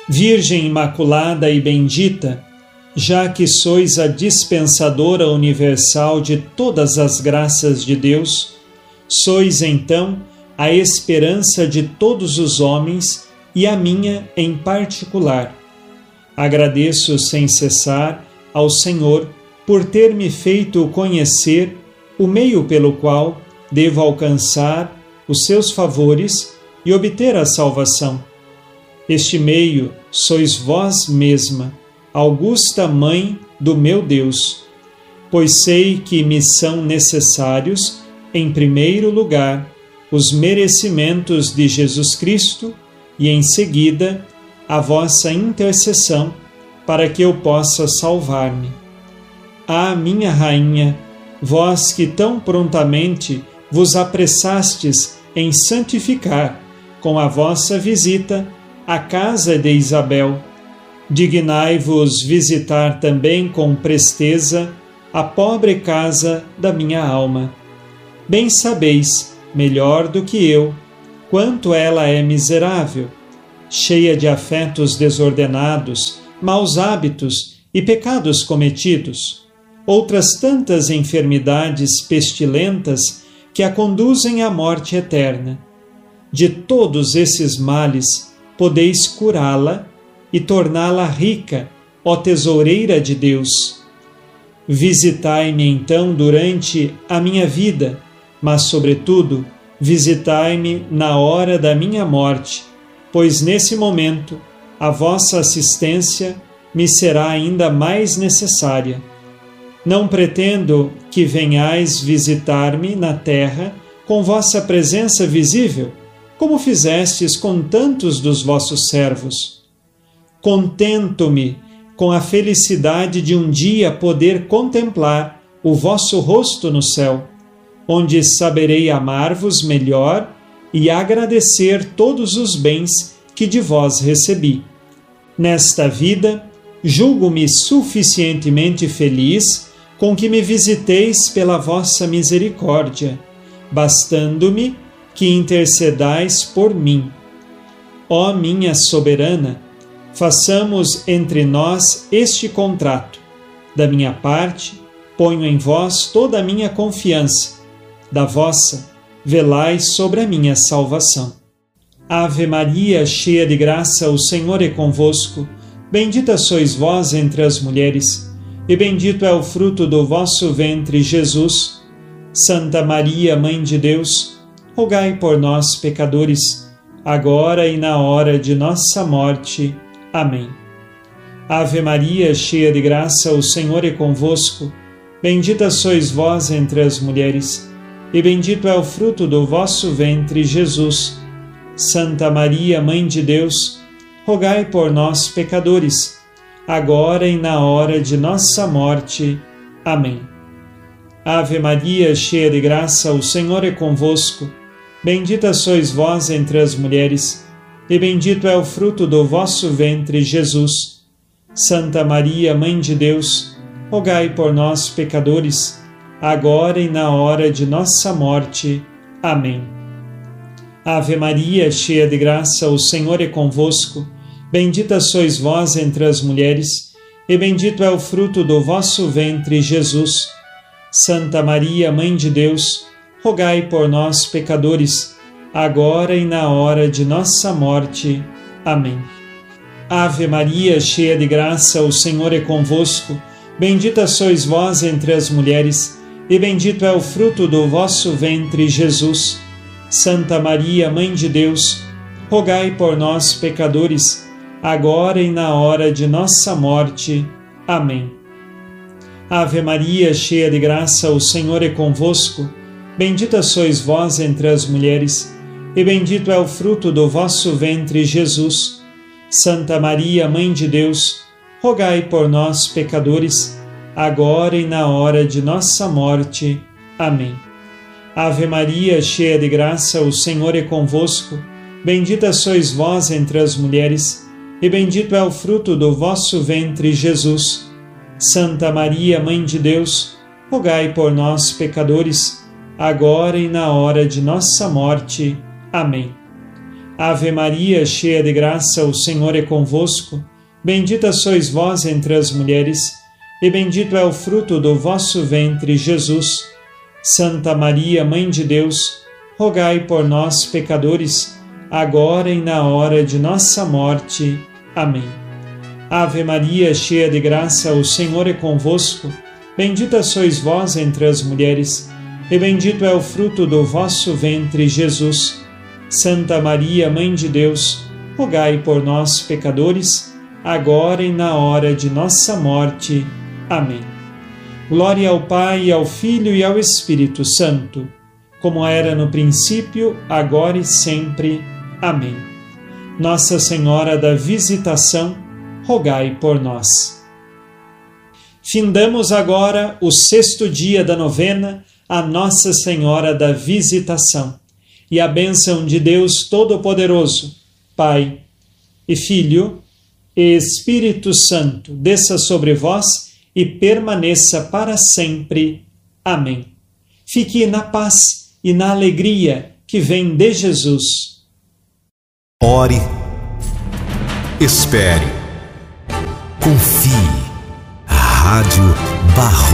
Virgem Imaculada e bendita, já que sois a dispensadora universal de todas as graças de Deus, sois então a esperança de todos os homens e a minha em particular. Agradeço sem cessar ao Senhor por ter me feito conhecer o meio pelo qual devo alcançar os seus favores e obter a salvação. Este meio sois vós mesma, augusta Mãe do meu Deus, pois sei que me são necessários, em primeiro lugar, os merecimentos de Jesus Cristo e, em seguida, a vossa intercessão para que eu possa salvar-me. Ah, minha Rainha, vós que tão prontamente vos apressastes em santificar com a vossa visita a casa de Isabel, dignai-vos visitar também com presteza a pobre casa da minha alma. Bem sabeis, melhor do que eu, quanto ela é miserável, cheia de afetos desordenados, maus hábitos e pecados cometidos, outras tantas enfermidades pestilentas que a conduzem à morte eterna. De todos esses males podeis curá-la e torná-la rica, ó tesoureira de Deus. Visitai-me então durante a minha vida, mas, sobretudo, visitai-me na hora da minha morte, pois nesse momento a vossa assistência me será ainda mais necessária. Não pretendo que venhais visitar-me na terra com vossa presença visível, como fizestes com tantos dos vossos servos. Contento-me com a felicidade de um dia poder contemplar o vosso rosto no céu, onde saberei amar-vos melhor e agradecer todos os bens que de vós recebi. Nesta vida, julgo-me suficientemente feliz com que me visiteis pela vossa misericórdia, bastando-me que intercedais por mim. Ó minha soberana, façamos entre nós este contrato. Da minha parte, ponho em vós toda a minha confiança. Da vossa, velai sobre a minha salvação. Ave Maria, cheia de graça, o Senhor é convosco. Bendita sois vós entre as mulheres, e bendito é o fruto do vosso ventre, Jesus. Santa Maria, Mãe de Deus, rogai por nós, pecadores, agora e na hora de nossa morte. Amém. Ave Maria, cheia de graça, o Senhor é convosco. Bendita sois vós entre as mulheres, e bendito é o fruto do vosso ventre, Jesus. Santa Maria, Mãe de Deus, rogai por nós, pecadores, agora e na hora de nossa morte. Amém. Ave Maria, cheia de graça, o Senhor é convosco. Bendita sois vós entre as mulheres, e bendito é o fruto do vosso ventre, Jesus. Santa Maria, Mãe de Deus, rogai por nós, pecadores, agora e na hora de nossa morte. Amém. Ave Maria, cheia de graça, o Senhor é convosco. Bendita sois vós entre as mulheres, e bendito é o fruto do vosso ventre, Jesus. Santa Maria, Mãe de Deus, rogai por nós, pecadores, agora e na hora de nossa morte. Amém. Ave Maria, cheia de graça, o Senhor é convosco. Bendita sois vós entre as mulheres, e bendito é o fruto do vosso ventre, Jesus. Santa Maria, Mãe de Deus, rogai por nós, pecadores, agora e na hora de nossa morte. Amém. Ave Maria, cheia de graça, o Senhor é convosco. Bendita sois vós entre as mulheres, e bendito é o fruto do vosso ventre, Jesus. Santa Maria, Mãe de Deus, rogai por nós, pecadores, agora e na hora de nossa morte. Amém. Ave Maria, cheia de graça, o Senhor é convosco. Bendita sois vós entre as mulheres, e bendito é o fruto do vosso ventre, Jesus. Santa Maria, Mãe de Deus, rogai por nós, pecadores, agora e na hora de nossa morte. Amém. Ave Maria, cheia de graça, o Senhor é convosco. Bendita sois vós entre as mulheres, e bendito é o fruto do vosso ventre, Jesus. Santa Maria, Mãe de Deus, rogai por nós, pecadores, agora e na hora de nossa morte. Amém. Ave Maria, cheia de graça, o Senhor é convosco. Bendita sois vós entre as mulheres, e bendito é o fruto do vosso ventre, Jesus. Santa Maria, Mãe de Deus, rogai por nós, pecadores, agora e na hora de nossa morte. Amém. Glória ao Pai, ao Filho e ao Espírito Santo, como era no princípio, agora e sempre. Amém. Nossa Senhora da Visitação, rogai por nós. Findamos agora o 6º dia da novena a Nossa Senhora da Visitação. E a bênção de Deus Todo-Poderoso, Pai e Filho e Espírito Santo, desça sobre vós e permaneça para sempre. Amém. Fique na paz e na alegria que vem de Jesus. Ore, espere, confie. Rádio Barro.